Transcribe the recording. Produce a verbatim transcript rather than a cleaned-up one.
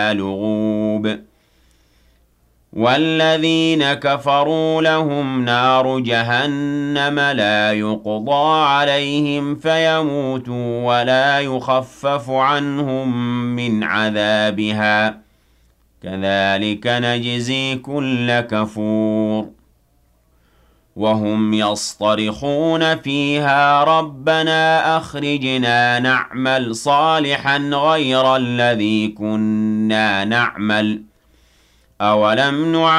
لغوب والذين كفروا لهم نار جهنم لا يقضى عليهم فيموتوا ولا يخفف عنهم من عذابها كذلك نجزي كل كفور وهم يصطرخون فيها ربنا أخرجنا نعمل صالحا غير الذي كنا نعمل أولم نعمل